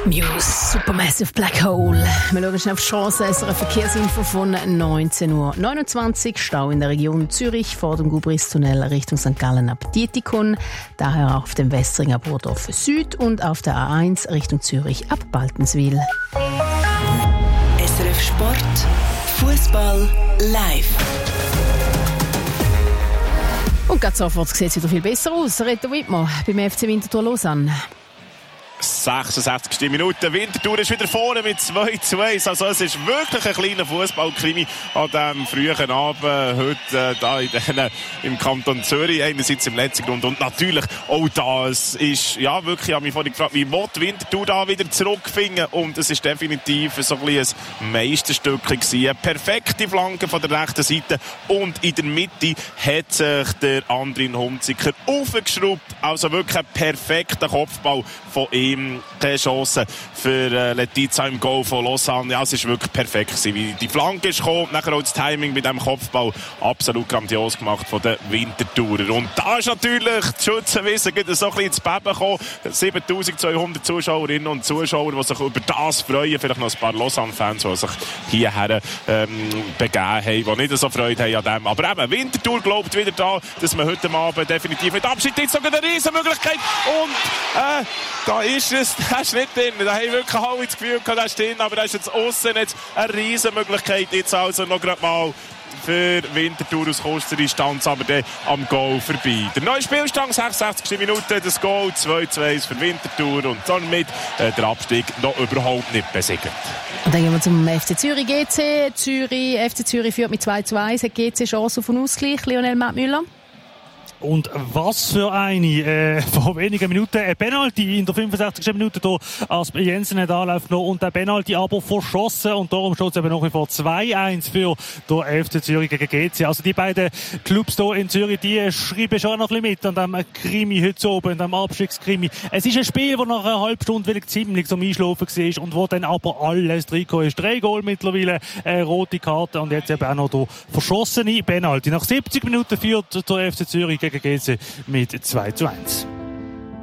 Muse, Supermassive Black Hole. Wir schauen schnell auf die Chance. Es ist eine Verkehrsinfo von 19:29 Uhr. Stau in der Region Zürich vor dem Gubristunnel Richtung St. Gallen ab Dietikon. Daher auch auf dem Westringer Burdorf Süd und auf der A1 Richtung Zürich ab Baltenswil. SRF Sport, Fußball live. Und gerade sofort sieht es wieder viel besser aus. Reto Wittmer beim FC Winterthur Lausanne. 66. Minute. Winterthur ist wieder vorne mit 2:1. Also es ist wirklich ein kleiner Fußballkrimi an diesem frühen Abend. Heute im Kanton Zürich, einerseits im letzten Grund. Und natürlich auch das ist, ja wirklich, ich habe mich vorhin gefragt, wie will Winterthur da wieder zurückfinden? Und es ist definitiv so ein bisschen ein Meisterstück gewesen. Eine perfekte Flanke von der rechten Seite. Und in der Mitte hat sich der Andrin Hunziker aufgeschraubt. Also wirklich ein perfekter Kopfball von ihm. Keine Chance für Letizia im Goal von Lausanne. Ja, es ist wirklich perfekt gewesen, wie die Flanke ist gekommen. Nachher auch das Timing mit dem Kopfball absolut grandios gemacht von den Winterthurer. Und da ist natürlich das Schützenwissen so ein bisschen ins Beben gekommen. 7200 Zuschauerinnen und Zuschauer, die sich über das freuen. Vielleicht noch ein paar Lausanne-Fans, die sich hierher begeben haben, die nicht so Freude haben an dem. Aber eben, Winterthur glaubt wieder da, dass man heute Abend definitiv mit Abschied jetzt sogar eine Riesenmöglichkeit. Und da ist es, das ist nicht drin. Da haben wirklich alle das Gefühl gehabt, das ist drin, aber da ist jetzt aussen jetzt eine Riesenmöglichkeit. Jetzt also noch gerade mal für Winterthur aus kurzer Distanz, aber dann am Goal vorbei. Der neue Spielstand, 66. Minute, das Goal 2:1 für Winterthur und damit der Abstieg noch überhaupt nicht besiegt. Und dann gehen wir zum FC Zürich GC. FC Zürich führt mit 2:1. Hat GC Chance auf einen Ausgleich? Lionel Mattmüller? Und was für eine, vor wenigen Minuten, ein Penalty in der 65. Minute hier, als Jensen hat Anlauf noch und der Penalty aber verschossen und darum steht es eben noch vor 2:1 für den FC Zürich gegen GC. Also die beiden Clubs hier in Zürich, die schreiben schon noch ein bisschen mit an dem Krimi heute oben, an dem Abstiegskrimi. Es ist ein Spiel, das nach einer halben Stunde ziemlich zum Einschlafen war und wo dann aber alles reingekommen ist. 3 Goal mittlerweile, rote Karte und jetzt eben auch noch der verschossene Penalty. Nach 70 Minuten führt der FC Zürich gegen GC mit 2:1.